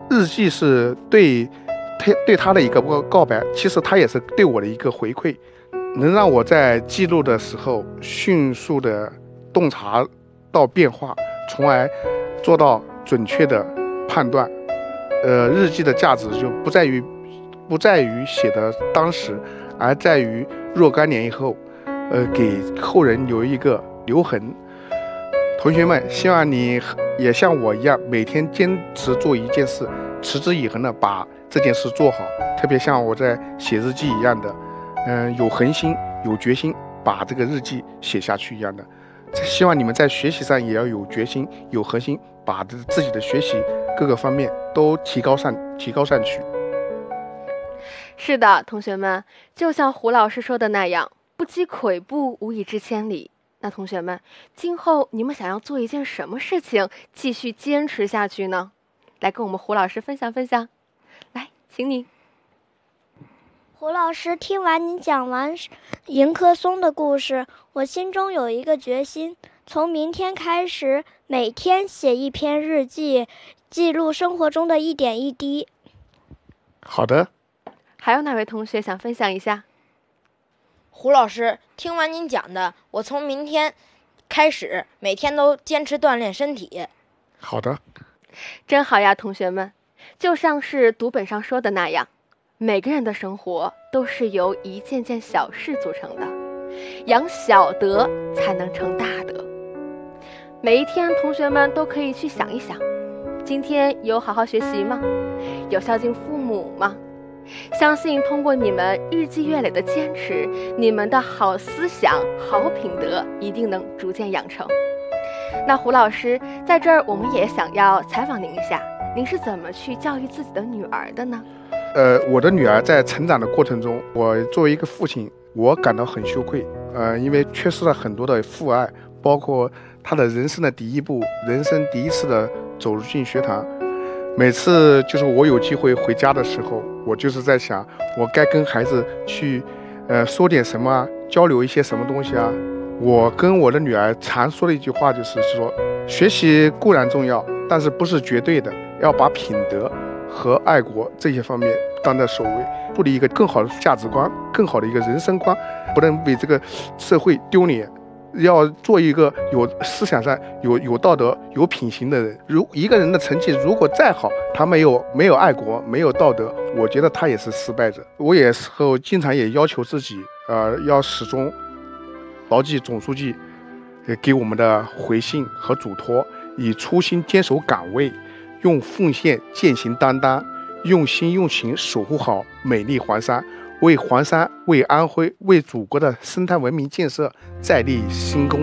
日记是对他的一个告白，其实他也是对我的一个回馈，能让我在记录的时候迅速的洞察到变化，从而做到准确的判断。日记的价值就不在于写的当时，而在于若干年以后，给后人留一个留痕。同学们，希望你也像我一样，每天坚持做一件事，持之以恒的把这件事做好。特别像我在写日记一样的，有恒心、有决心，把这个日记写下去一样的。希望你们在学习上也要有决心、有恒心，把自己的学习各个方面都提高上去。 是的，同学们，就像胡老师说的那样，不积跬步，无以至千里。那同学们，今后你们想要做一件什么事情，继续坚持下去呢？来跟我们胡老师分享分享。来，请你。 胡老师，听完你讲完迎客松的故事，我心中有一个决心，从明天开始，每天写一篇日记，记录生活中的一点一滴。 好的。 还有哪位同学想分享一下？ 胡老师，听完您讲的，我从明天开始每天都坚持锻炼身体。 好的。 真好呀，同学们，就像是读本上说的那样，每个人的生活都是由一件件小事组成的，养小德才能成大德。每一天，同学们都可以去想一想，今天有好好学习吗？有孝敬父母吗？相信通过你们日积月累的坚持，你们的好思想、好品德一定能逐渐养成。那胡老师，在这儿我们也想要采访您一下，您是怎么去教育自己的女儿的呢？ 我的女儿在成长的过程中，我作为一个父亲，我感到很羞愧，因为缺失了很多的父爱，包括她的人生的第一步，人生第一次的走入进学堂。每次就是我有机会回家的时候，我就是在想，我该跟孩子去，说点什么啊，交流一些什么东西啊。我跟我的女儿常说的一句话就是说，学习固然重要，但是不是绝对的，要把品德和爱国这些方面当在首位，树立一个更好的价值观，更好的一个人生观，不能为这个社会丢脸。要做一个有思想上有道德有品行的人。一个人的成绩如果再好，他没有爱国没有道德，我觉得他也是失败者。我也经常也要求自己，要始终牢记总书记给我们的回信和嘱托，以初心坚守岗位，用奉献践行担当，用心用情守护好美丽黄山，为黄山、为安徽、为祖国的生态文明建设再立新功。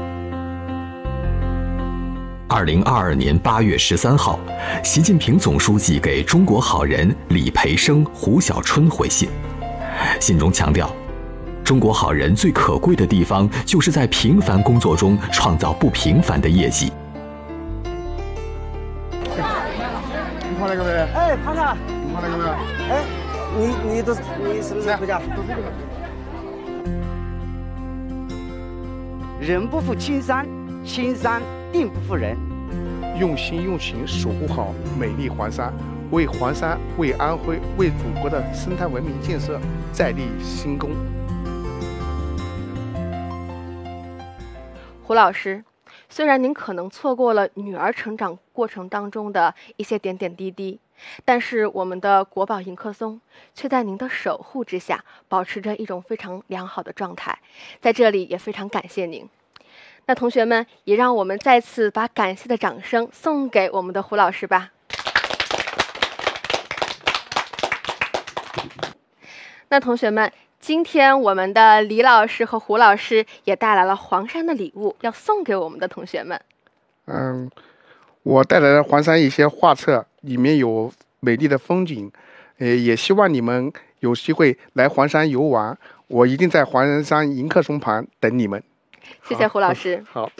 2022年8月13号，习近平总书记给中国好人李培生、胡小春回信，信中强调，中国好人最可贵的地方，就是在平凡工作中创造不平凡的业绩。 你看那个没？ 哎，看看。 你看那个没？ 哎。你是不是回家？人不负青山，青山定不负人。 用心用情守护好美丽黄山，为黄山、为安徽、为祖国的生态文明建设再立新功。 胡老师，虽然您可能错过了女儿成长过程当中的一些点点滴滴，但是我们的国宝迎客松却在您的守护之下保持着一种非常良好的状态，在这里也非常感谢您。那同学们，也让我们再次把感谢的掌声送给我们的胡老师吧。那同学们，今天我们的李老师和胡老师也带来了黄山的礼物，要送给我们的同学们。 我带来了黄山一些画册，里面有美丽的风景，也希望你们有机会来黄山游玩，我一定在黄山迎客松旁等你们。 谢谢胡老师。 好。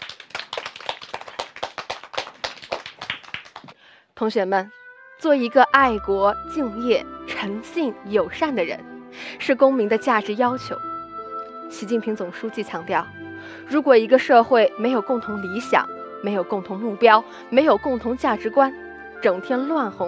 同学们，做一个爱国、敬业、诚信、友善的人，是公民的价值要求。习近平总书记强调，如果一个社会没有共同理想，没有共同目标，没有共同价值观，整天乱哄